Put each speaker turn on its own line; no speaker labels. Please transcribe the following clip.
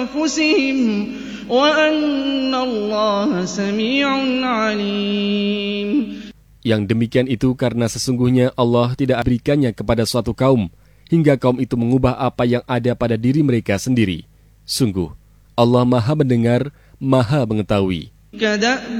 أنفسهم وأن الله سميع عليم.
Yang demikian itu karena sesungguhnya Allah tidak berikannya kepada suatu kaum, hingga kaum itu mengubah apa yang ada pada diri mereka sendiri. Sungguh, Allah Maha Mendengar, Maha Mengetahui.